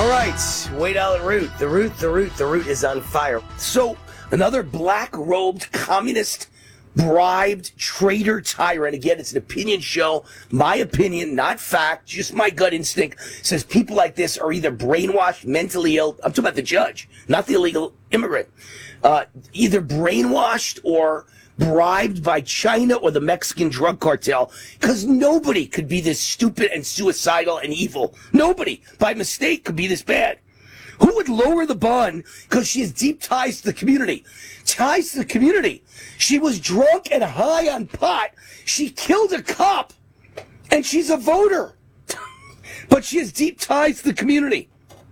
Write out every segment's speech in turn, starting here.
All right, Wade Allen Root. The root is on fire. So, another black-robed communist, bribed traitor tyrant. Again, it's an opinion show. My opinion, not fact, just my gut instinct says people like this are either brainwashed, mentally ill. I'm talking about the judge, not the illegal immigrant. Either brainwashed or bribed by China or the Mexican drug cartel, because nobody could be this stupid and suicidal and evil. Nobody, by mistake, could be this bad. Who would lower the bond because she has deep ties to the community? Ties to the community. She was drunk and high on pot. She killed a cop, and she's a voter. But she has deep ties to the community.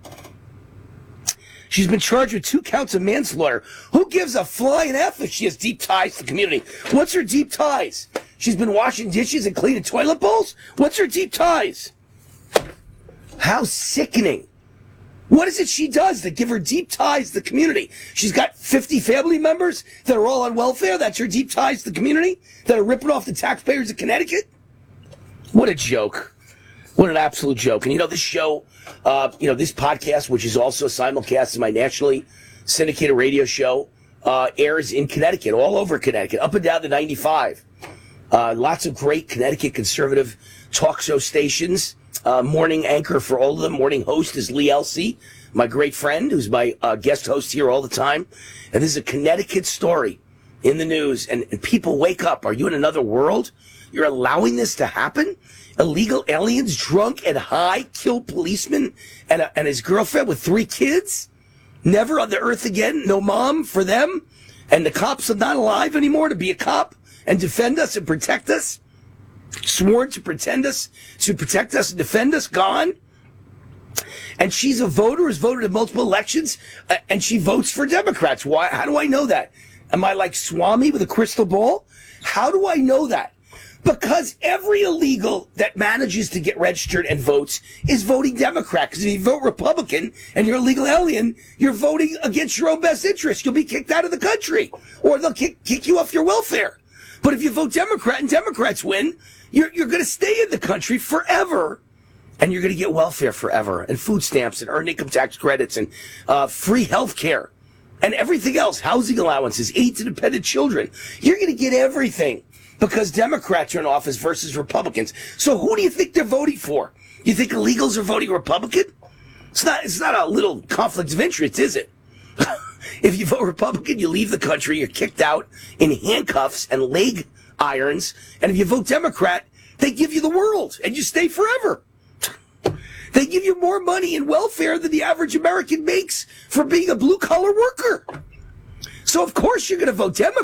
She's been charged with 2 counts of manslaughter. Who gives a flying F if she has deep ties to the community? What's her deep ties? She's been washing dishes and cleaning toilet bowls? What's her deep ties? How sickening. What is it she does that give her deep ties to the community? She's got 50 family members that are all on welfare? That's her deep ties to the community? That are ripping off the taxpayers of Connecticut? What a joke. What an absolute joke. And this show, this podcast, which is also simulcast in my nationally syndicated radio show, airs in Connecticut, all over Connecticut, up and down the 95. Lots of great Connecticut conservative talk show stations. Morning anchor for all of them. Morning host is Lee Elsey, my great friend, who's my guest host here all the time. And this is a Connecticut story in the news. And people wake up. Are you in another world? You're allowing this to happen? Illegal aliens, drunk and high, kill policeman and his girlfriend with 3 kids? Never on the earth again? No mom for them? And the cops are not alive anymore to be a cop and defend us and protect us? Sworn to protect us and defend us? Gone? And she's a voter, has voted in multiple elections, and she votes for Democrats. Why? How do I know that? Am I like Swami with a crystal ball? How do I know that? Because every illegal that manages to get registered and votes is voting Democrat. Because if you vote Republican and you're a legal alien, you're voting against your own best interest. You'll be kicked out of the country, or they'll kick you off your welfare. But if you vote Democrat and Democrats win, you're going to stay in the country forever, and you're going to get welfare forever, and food stamps and earned income tax credits and free health care and everything else, housing allowances, aid to dependent children. You're going to get everything because Democrats are in office versus Republicans. So who do you think they're voting for? You think illegals are voting Republican? It's not a little conflict of interest, is it? If you vote Republican, you leave the country, you're kicked out in handcuffs and leg irons. And if you vote Democrat, they give you the world and you stay forever. They give you more money in welfare than the average American makes for being a blue-collar worker. So of course you're going to vote Democrat.